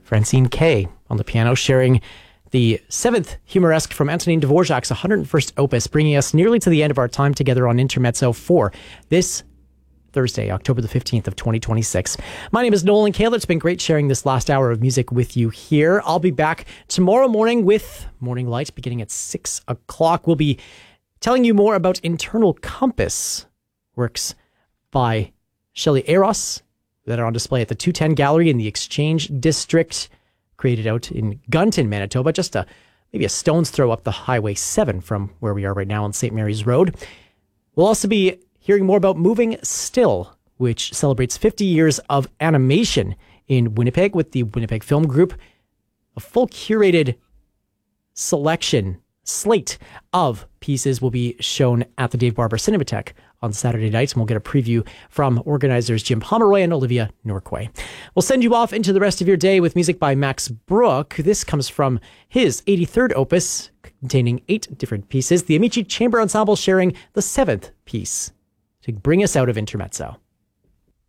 Francine Kay on the piano, sharing the 7th Humoresque from Antonin Dvorak's 101st opus, bringing us nearly to the end of our time together on Intermezzo for this Thursday, October the 15th of 2026. My name is Nolan Kaler. It's been great sharing this last hour of music with you here. I'll be back tomorrow morning with Morning Light beginning at 6 o'clock. We'll be telling you more about Internal Compass, works by Shelley Eros that are on display at the 210 Gallery in the Exchange District, created out in Gunton, Manitoba, just maybe a stone's throw up the Highway 7 from where we are right now on St. Mary's Road. We'll also be hearing more about Moving Still, which celebrates 50 years of animation in Winnipeg with the Winnipeg Film Group. A full curated slate of pieces will be shown at the Dave Barber Cinematheque on Saturday nights, and we'll get a preview from organizers Jim Pomeroy and Olivia Norquay. We'll send you off into the rest of your day with music by Max Brook. This comes from his 83rd opus, containing 8 different pieces, the Amici Chamber Ensemble sharing the 7th piece to bring us out of Intermezzo.